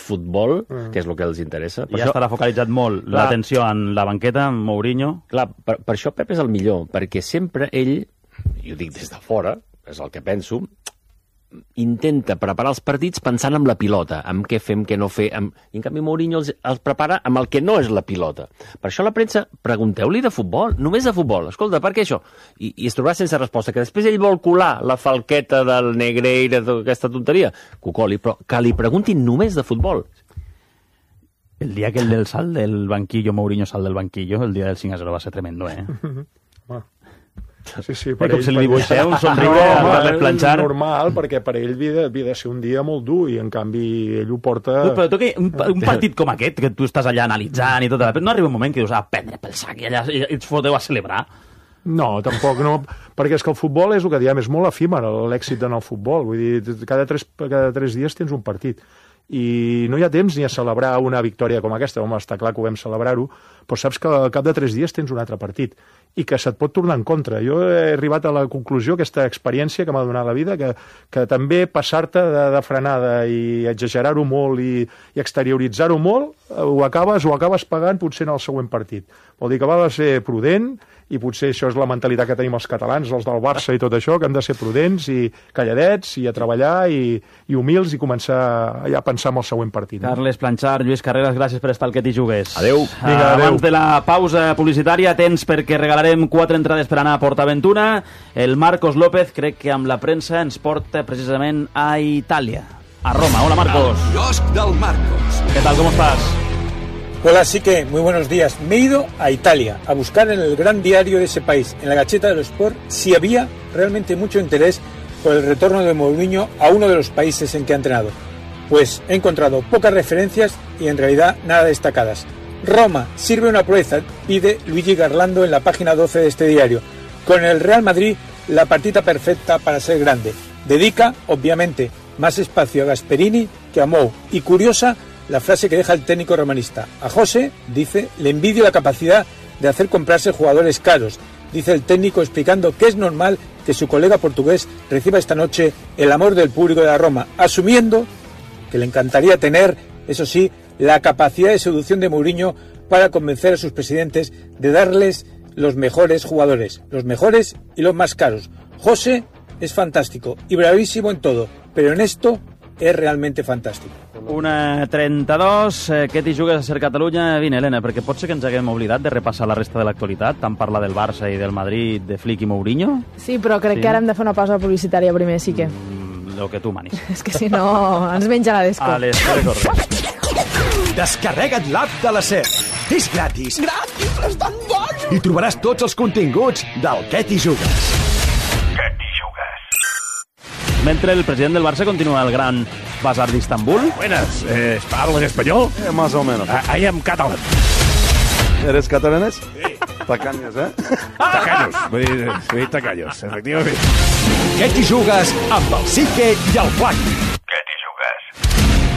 futbol, que és el que els interessa. Ja estarà focalitzat molt l'atenció en la banqueta, en Mourinho. Clar, per això Pep és el millor, perquè sempre ell, i ho dic des de fora, és el que penso, intenta preparar els partits pensant en la pilota, en què fem, què no fer. I en canvi Mourinho els prepara amb el que no és la pilota. Per això a la premsa, pregunteu-li de futbol, només de futbol. Escolta, per què això? I es trobarà sense resposta, que després ell vol colar la falqueta del Negreira, aquesta tonteria, que ho coli, però que li preguntin només de futbol. El dia que el del salt del banquillo, Mourinho salt del banquillo, el dia del 5-0 va ser tremendo, Sí, com si li dibuixeu un somriure al planxar. És normal, perquè per ell havia de ser un dia molt dur i en canvi ell ho porta... Però tu que un partit com aquest, que tu estàs allà analitzant i tot, no arriba un moment que dius, prendre pel sac i allà ets foteu a celebrar? No, tampoc no, perquè és que el futbol és el que diem, és molt efímer l'èxit en el futbol, vull dir, cada tres dies tens un partit i no hi ha temps ni a celebrar una victòria com aquesta. Home, està clar que ho vam celebrar-ho, però saps que al cap de 3 dies tens un altre partit i que se't pot tornar en contra. Jo he arribat a la conclusió, aquesta experiència que m'ha donat la vida, que també passar-te de frenada i exagerar-ho molt i exterioritzar-ho molt, ho acabes pagant potser en el següent partit. Vol dir que va de ser prudent, i potser això és la mentalitat que tenim els catalans, els del Barça i tot això, que hem de ser prudents i calladets i a treballar i humils i començar a pensar en el següent partit. Carles Planchar, Lluís Carreras, gràcies per estar al Que t'hi jugues. Adéu. Vinga, adéu. Abans de la pausa publicitària, tens perquè regalarem 4 entrades per anar a PortAventura. El Marcos López crec que amb la premsa ens porta precisament a Itàlia, a Roma. Hola, Marcos. El quiosc del Marcos. ¿Qué tal? ¿Cómo estás? Hola, sí que muy buenos días. Me he ido a Italia a buscar en el gran diario de ese país, en la Gazzetta dello Sport, si había realmente mucho interés por el retorno de Mourinho a uno de los países en que ha entrenado. Pues he encontrado pocas referencias y en realidad nada destacadas. Roma sirve una proeza, pide Luigi Garlando en la página 12 de este diario. Con el Real Madrid, la partida perfecta para ser grande. Dedica, obviamente, más espacio a Gasperini que a Mou. Y curiosa la frase que deja el técnico romanista. A José, dice, le envidio la capacidad de hacer comprarse jugadores caros. Dice el técnico explicando que es normal que su colega portugués reciba esta noche el amor del público de la Roma, asumiendo que le encantaría tener, eso sí, la capacidad de seducción de Mourinho para convencer a sus presidentes de darles los mejores jugadores, los mejores y los más caros. José es fantástico y bravísimo en todo, pero en esto és realment fantàstic. 1:32, què t'hi jugues a Ser Catalunya? Vine, Helena, perquè pot ser que ens haguem oblidat de repassar la resta de l'actualitat, tant parlar del Barça i del Madrid, de Flick i Mourinho. Sí, però crec que ara hem de fer una pausa publicitària primer, sí que. Lo que tu manis. És que si no, ens menja la desco. A les 3 Descarrega't l'app de la SER. És gratis. Gratis? És tan bon! I trobaràs tots els continguts del Què t'hi jugues. Mentre el president del Barça continua el gran bazar d'Istanbul. Buenas, ¿hablas en español? Más o menos. I am catalan. ¿Eres catalanes? Sí. Tacaños, Tacaños, soy tacaños, efectivament. Què t'hi jugues amb el Sique i el Flac.